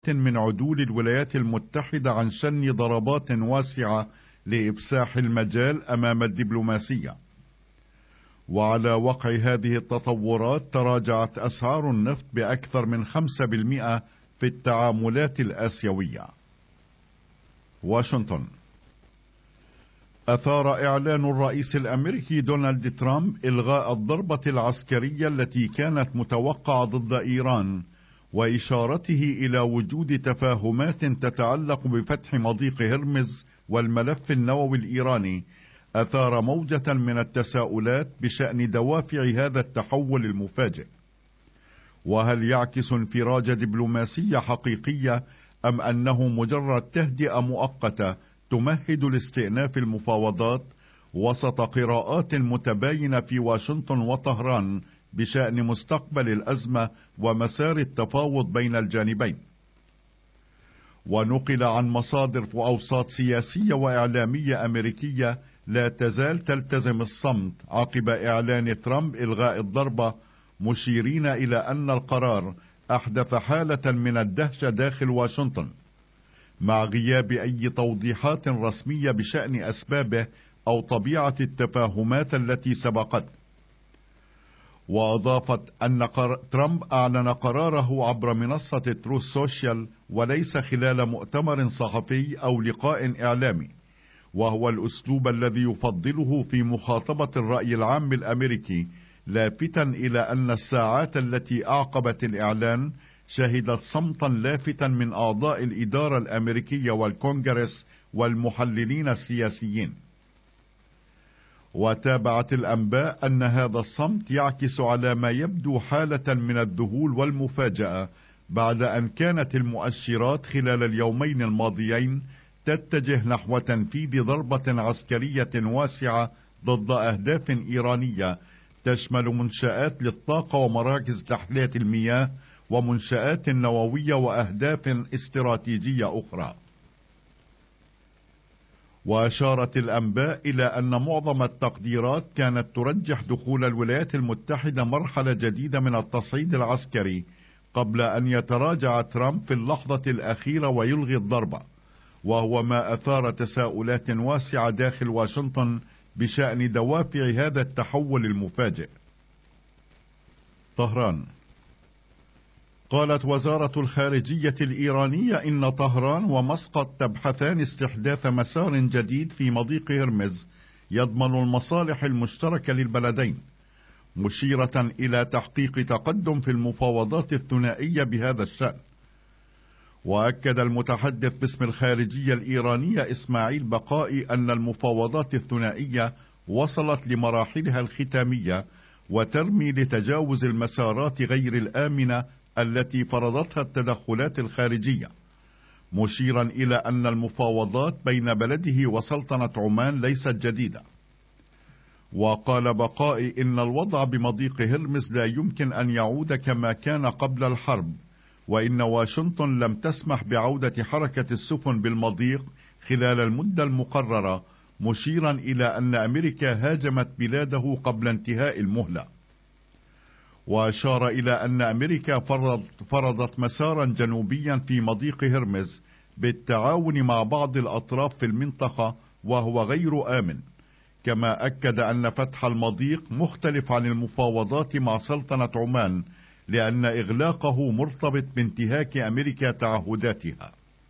من عدول الولايات المتحدة عن شن ضربات واسعة لإفساح المجال أمام الدبلوماسية. وعلى وقع هذه التطورات تراجعت أسعار النفط بأكثر من 5% في التعاملات الآسيوية. واشنطن. أثار إعلان الرئيس الأمريكي دونالد ترامب إلغاء الضربة العسكرية التي كانت متوقعة ضد إيران، وإشارته إلى وجود تفاهمات تتعلق بفتح مضيق هرمز والملف النووي الإيراني، أثار موجة من التساؤلات بشأن دوافع هذا التحول المفاجئ. وهل يعكس انفراجة دبلوماسية حقيقية أم أنه مجرد تهدئة مؤقتة تمهد لاستئناف المفاوضات، وسط قراءات متباينة في واشنطن وطهران بشأن مستقبل الأزمة ومسار التفاوض بين الجانبين؟ ونقل عن مصادر وأوساط سياسية وإعلامية أمريكية لا تزال تلتزم الصمت عقب إعلان ترامب إلغاء الضربة، مشيرين إلى أن القرار أحدث حالة من الدهشة داخل واشنطن، مع غياب أي توضيحات رسمية بشأن أسبابه أو طبيعة التفاهمات التي سبقت. وأضافت أن ترامب أعلن قراره عبر منصة تروث سوشيال وليس خلال مؤتمر صحفي أو لقاء إعلامي، وهو الأسلوب الذي يفضله في مخاطبة الرأي العام الأمريكي، لافتا إلى أن الساعات التي أعقبت الإعلان شهدت صمتا لافتا من أعضاء الإدارة الأمريكية والكونغرس والمحللين السياسيين. وتابعت الأنباء أن هذا الصمت يعكس على ما يبدو حالة من الذهول والمفاجأة، بعد أن كانت المؤشرات خلال اليومين الماضيين تتجه نحو تنفيذ ضربة عسكرية واسعة ضد أهداف إيرانية تشمل منشآت للطاقة ومراكز تحلية المياه ومنشآت نووية وأهداف استراتيجية أخرى. وأشارت الأنباء إلى أن معظم التقديرات كانت ترجح دخول الولايات المتحدة مرحلة جديدة من التصعيد العسكري قبل أن يتراجع ترامب في اللحظة الأخيرة ويلغي الضربة، وهو ما أثار تساؤلات واسعة داخل واشنطن بشأن دوافع هذا التحول المفاجئ. طهران. قالت وزارة الخارجية الإيرانية إن طهران ومسقط تبحثان استحداث مسار جديد في مضيق هرمز يضمن المصالح المشتركة للبلدين، مشيرة إلى تحقيق تقدم في المفاوضات الثنائية بهذا الشأن. وأكد المتحدث باسم الخارجية الإيرانية إسماعيل بقائي أن المفاوضات الثنائية وصلت لمراحلها الختامية وترمي لتجاوز المسارات غير الآمنة التي فرضتها التدخلات الخارجية، مشيرا إلى أن المفاوضات بين بلده وسلطنة عمان ليست جديدة. وقال بقائي إن الوضع بمضيق هرمز لا يمكن أن يعود كما كان قبل الحرب، وإن واشنطن لم تسمح بعودة حركة السفن بالمضيق خلال المدة المقررة، مشيرا إلى أن أمريكا هاجمت بلاده قبل انتهاء المهلة. وأشار إلى أن أمريكا فرضت مسارا جنوبيا في مضيق هرمز بالتعاون مع بعض الأطراف في المنطقة وهو غير آمن، كما أكد أن فتح المضيق مختلف عن المفاوضات مع سلطنة عمان لأن إغلاقه مرتبط بانتهاك أمريكا تعهداتها.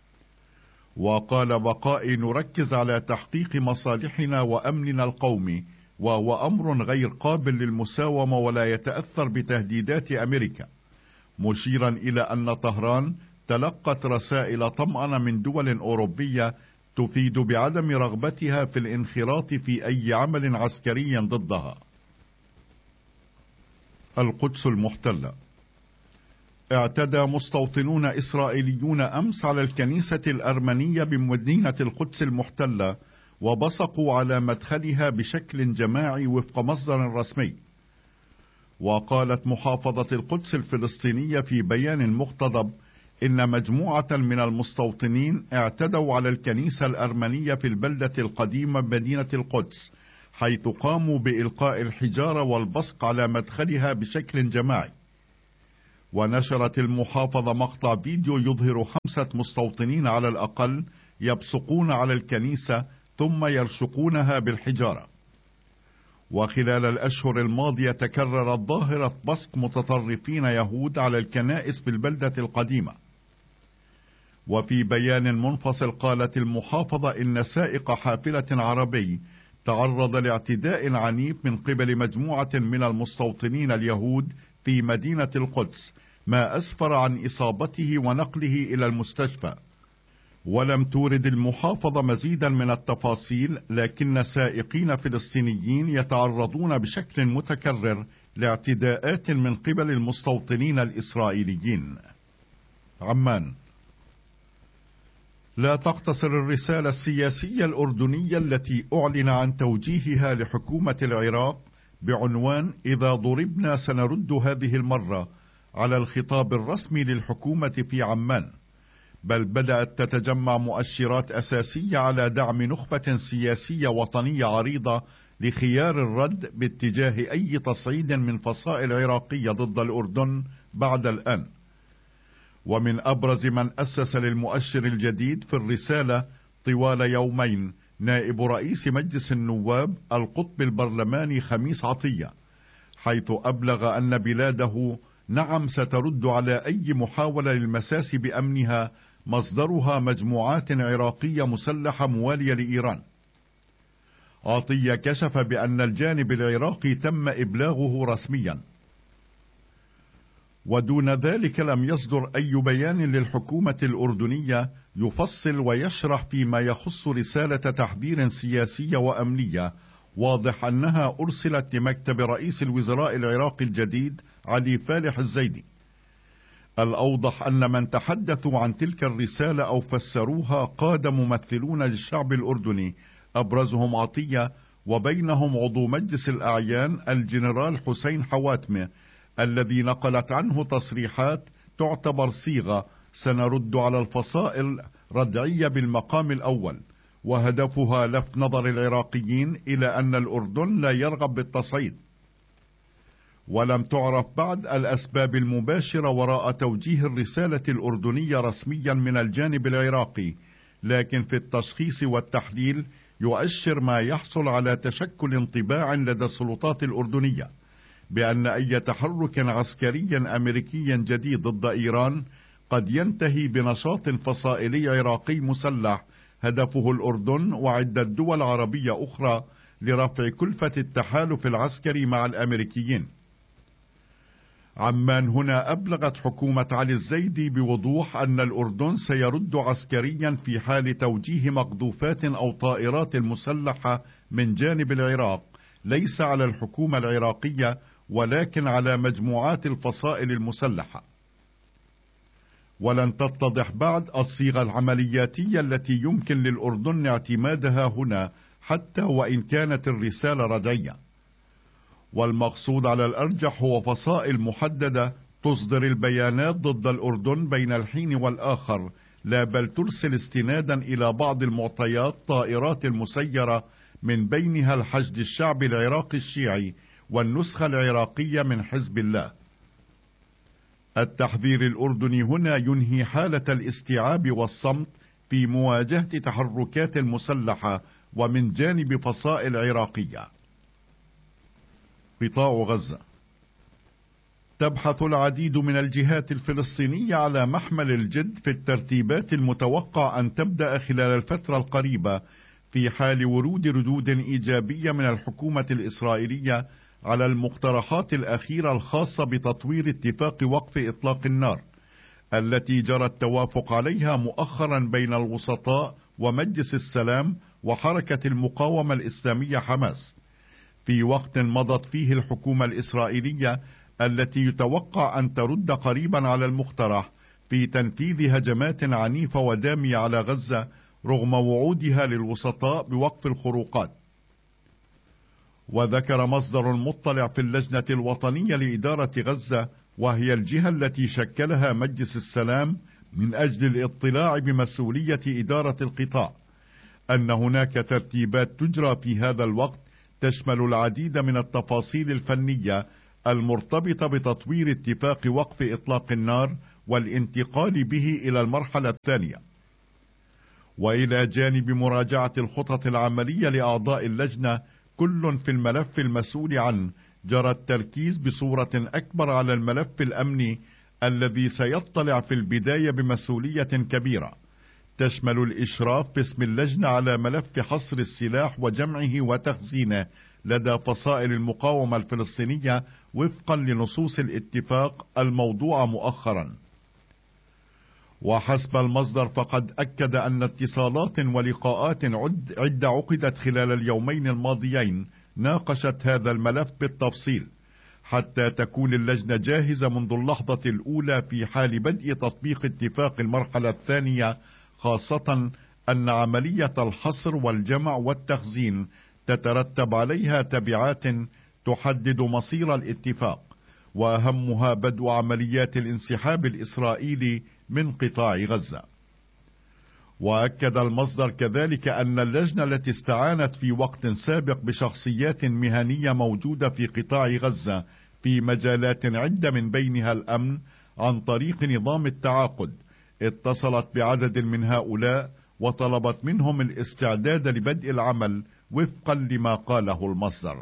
وقال بقائي نركز على تحقيق مصالحنا وأمننا القومي، وهو أمر غير قابل للمساومة ولا يتأثر بتهديدات أمريكا، مشيرا إلى أن طهران تلقت رسائل طمأنة من دول أوروبية تفيد بعدم رغبتها في الانخراط في أي عمل عسكري ضدها. القدس المحتلة. اعتدى مستوطنون إسرائيليون أمس على الكنيسة الأرمنية بمدينة القدس المحتلة وبصقوا على مدخلها بشكل جماعي وفق مصدر رسمي. وقالت محافظة القدس الفلسطينية في بيان مقتضب إن مجموعة من المستوطنين اعتدوا على الكنيسة الأرمنية في البلدة القديمة مدينة القدس، حيث قاموا بإلقاء الحجارة والبصق على مدخلها بشكل جماعي. ونشرت المحافظة مقطع فيديو يظهر 5 مستوطنين على الأقل يبصقون على الكنيسة ثم يرشقونها بالحجارة. وخلال الأشهر الماضية تكررت ظاهرة بصق متطرفين يهود على الكنائس بالبلدة القديمة. وفي بيان منفصل قالت المحافظة إن سائق حافلة عربي تعرض لاعتداء عنيف من قبل مجموعة من المستوطنين اليهود في مدينة القدس، ما أسفر عن إصابته ونقله إلى المستشفى. ولم تورد المحافظة مزيدا من التفاصيل، لكن سائقين فلسطينيين يتعرضون بشكل متكرر لاعتداءات من قبل المستوطنين الإسرائيليين. عمان. لا تقتصر الرسالة السياسية الأردنية التي أعلن عن توجيهها لحكومة العراق بعنوان إذا ضربنا سنرد هذه المرة على الخطاب الرسمي للحكومة في عمان، بل بدأت تتجمع مؤشرات أساسية على دعم نخبة سياسية وطنية عريضة لخيار الرد باتجاه أي تصعيد من فصائل عراقية ضد الأردن بعد الآن. ومن أبرز من أسس للمؤشر الجديد في الرسالة طوال يومين نائب رئيس مجلس النواب القطب البرلماني خميس عطية، حيث أبلغ أن بلاده نعم سترد على أي محاولة للمساس بأمنها مصدرها مجموعات عراقية مسلحة موالية لإيران. عطية كشف بأن الجانب العراقي تم إبلاغه رسميا، ودون ذلك لم يصدر أي بيان للحكومة الأردنية يفصل ويشرح فيما يخص رسالة تحذير سياسية وأمنية واضح أنها أرسلت لمكتب رئيس الوزراء العراقي الجديد علي فالح الزيدي. الأوضح أن من تحدثوا عن تلك الرسالة أو فسروها قادة ممثلون للشعب الأردني، أبرزهم عطية وبينهم عضو مجلس الأعيان الجنرال حسين حواتمة، الذي نقلت عنه تصريحات تعتبر صيغة سنرد على الفصائل ردعية بالمقام الأول، وهدفها لفت نظر العراقيين إلى أن الأردن لا يرغب بالتصعيد. ولم تعرف بعد الأسباب المباشرة وراء توجيه الرسالة الأردنية رسميا من الجانب العراقي، لكن في التشخيص والتحليل يؤشر ما يحصل على تشكل انطباع لدى السلطات الأردنية بأن أي تحرك عسكري أمريكي جديد ضد إيران قد ينتهي بنشاط فصائلي عراقي مسلح هدفه الأردن وعدة دول عربية أخرى لرفع كلفة التحالف العسكري مع الأمريكيين. عمان هنا أبلغت حكومة علي الزيدي بوضوح أن الأردن سيرد عسكريا في حال توجيه مقذوفات أو طائرات مسلحة من جانب العراق، ليس على الحكومة العراقية ولكن على مجموعات الفصائل المسلحة. ولن تتضح بعد الصيغة العملياتية التي يمكن للأردن اعتمادها هنا حتى وإن كانت الرسالة ردعية. والمقصود على الأرجح هو فصائل محددة تصدر البيانات ضد الأردن بين الحين والآخر، لا بل ترسل استنادا إلى بعض المعطيات طائرات المسيرة، من بينها الحشد الشعبي العراقي الشيعي والنسخة العراقية من حزب الله. التحذير الأردني هنا ينهي حالة الاستيعاب والصمت في مواجهة تحركات المسلحة ومن جانب فصائل عراقية. قطاع غزة. تبحث العديد من الجهات الفلسطينية على محمل الجد في الترتيبات المتوقع أن تبدأ خلال الفترة القريبة في حال ورود ردود إيجابية من الحكومة الإسرائيلية على المقترحات الأخيرة الخاصة بتطوير اتفاق وقف إطلاق النار التي جرى التوافق عليها مؤخرا بين الوسطاء ومجلس السلام وحركة المقاومة الإسلامية حماس، في وقت مضت فيه الحكومة الإسرائيلية التي يتوقع أن ترد قريبا على المقترح في تنفيذ هجمات عنيفة ودامية على غزة رغم وعودها للوسطاء بوقف الخروقات. وذكر مصدر مطلع في اللجنة الوطنية لإدارة غزة، وهي الجهة التي شكلها مجلس السلام من أجل الاطلاع بمسؤولية إدارة القطاع، أن هناك ترتيبات تجرى في هذا الوقت تشمل العديد من التفاصيل الفنية المرتبطة بتطوير اتفاق وقف إطلاق النار والانتقال به إلى المرحلة الثانية. وإلى جانب مراجعة الخطط العملية لأعضاء اللجنة كل في الملف المسؤول عنه، جرى التركيز بصورة أكبر على الملف الأمني الذي سيطلع في البداية بمسؤولية كبيرة تشمل الإشراف باسم اللجنة على ملف حصر السلاح وجمعه وتخزينه لدى فصائل المقاومة الفلسطينية وفقا لنصوص الاتفاق الموضوع مؤخرا. وحسب المصدر فقد أكد أن اتصالات ولقاءات عدة عقدت خلال اليومين الماضيين ناقشت هذا الملف بالتفصيل حتى تكون اللجنة جاهزة منذ اللحظة الأولى في حال بدء تطبيق اتفاق المرحلة الثانية، خاصة أن عملية الحصر والجمع والتخزين تترتب عليها تبعات تحدد مصير الاتفاق، وأهمها بدء عمليات الانسحاب الإسرائيلي من قطاع غزة. وأكد المصدر كذلك أن اللجنة التي استعانت في وقت سابق بشخصيات مهنية موجودة في قطاع غزة في مجالات عدة من بينها الأمن عن طريق نظام التعاقد اتصلت بعدد من هؤلاء وطلبت منهم الاستعداد لبدء العمل وفقا لما قاله المصدر.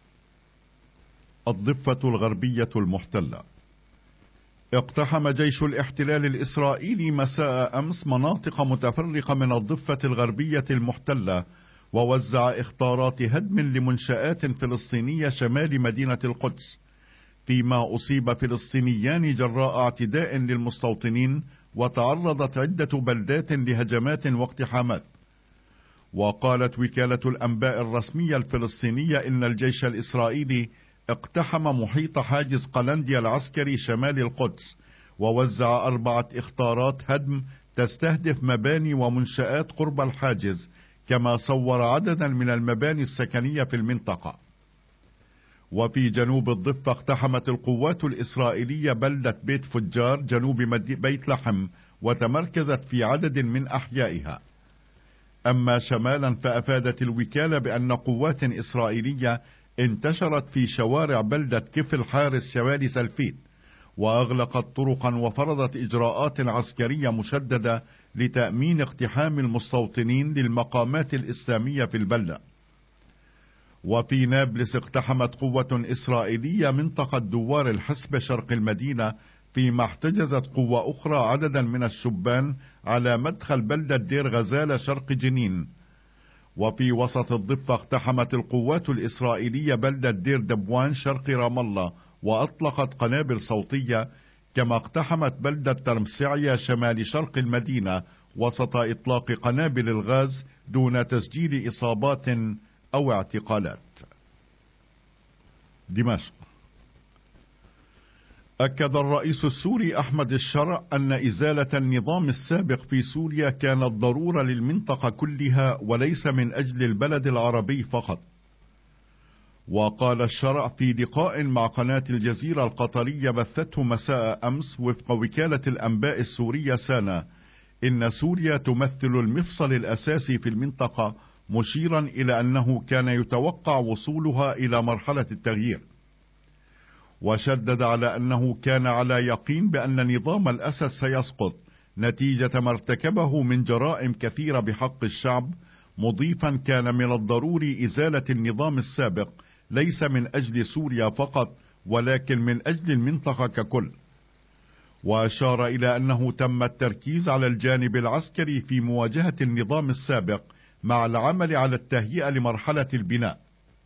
الضفة الغربية المحتلة. اقتحم جيش الاحتلال الإسرائيلي مساء أمس مناطق متفرقة من الضفة الغربية المحتلة، ووزع إخطارات هدم لمنشآت فلسطينية شمال مدينة القدس، فيما أصيب فلسطينيان جراء اعتداء للمستوطنين، وتعرضت عدة بلدات لهجمات واقتحامات. وقالت وكالة الأنباء الرسمية الفلسطينية إن الجيش الإسرائيلي اقتحم محيط حاجز قلنديا العسكري شمال القدس، ووزع 4 إخطارات هدم تستهدف مباني ومنشآت قرب الحاجز، كما صور عددا من المباني السكنية في المنطقة. وفي جنوب الضفة اقتحمت القوات الإسرائيلية بلدة بيت فجار جنوب بيت لحم، وتمركزت في عدد من أحيائها. أما شمالا فأفادت الوكالة بأن قوات إسرائيلية انتشرت في شوارع بلدة كفل حارس شمال سلفيت، وأغلقت طرقا وفرضت إجراءات عسكرية مشددة لتأمين اقتحام المستوطنين للمقامات الإسلامية في البلدة. وفي نابلس اقتحمت قوة إسرائيلية منطقة دوار الحسبة شرق المدينة، فيما احتجزت قوة أخرى عددا من الشبان على مدخل بلدة دير غزالة شرق جنين. وفي وسط الضفة اقتحمت القوات الإسرائيلية بلدة دير دبوان شرق رام الله، وأطلقت قنابل صوتية، كما اقتحمت بلدة ترمسعية شمال شرق المدينة وسط إطلاق قنابل الغاز دون تسجيل إصابات أو اعتقالات. دمشق. أكد الرئيس السوري أحمد الشرع أن إزالة النظام السابق في سوريا كانت ضرورة للمنطقة كلها وليس من أجل البلد العربي فقط. وقال الشرع في لقاء مع قناة الجزيرة القطرية بثته مساء أمس وفق وكالة الأنباء السورية سانا إن سوريا تمثل المفصل الأساسي في المنطقة، مشيرا إلى أنه كان يتوقع وصولها إلى مرحلة التغيير. وشدد على أنه كان على يقين بأن نظام الأسد سيسقط نتيجة ما ارتكبه من جرائم كثيرة بحق الشعب، مضيفا كان من الضروري إزالة النظام السابق ليس من أجل سوريا فقط ولكن من أجل المنطقة ككل. وأشار إلى أنه تم التركيز على الجانب العسكري في مواجهة النظام السابق مع العمل على التهيئة لمرحلة البناء.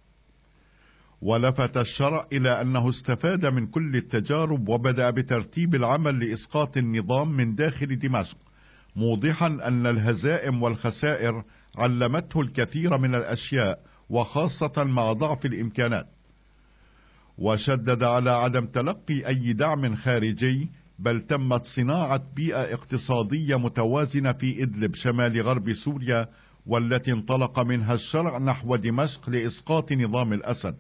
ولفت الشرع إلى أنه استفاد من كل التجارب وبدأ بترتيب العمل لإسقاط النظام من داخل دمشق، موضحا أن الهزائم والخسائر علمته الكثير من الأشياء وخاصة مع ضعف الإمكانات. وشدد على عدم تلقي أي دعم خارجي، بل تمت صناعة بيئة اقتصادية متوازنة في إدلب شمال غرب سوريا، والتي انطلق منها الشرع نحو دمشق لإسقاط نظام الأسد.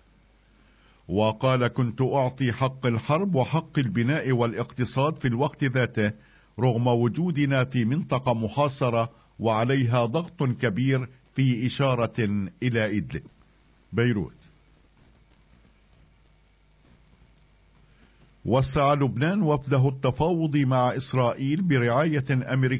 وقال: كنت أعطي حق الحرب وحق البناء والاقتصاد في الوقت ذاته رغم وجودنا في منطقة محاصرة وعليها ضغط كبير، في إشارة إلى إدلب. بيروت. وسع لبنان وفده التفاوض مع إسرائيل برعاية أمريكية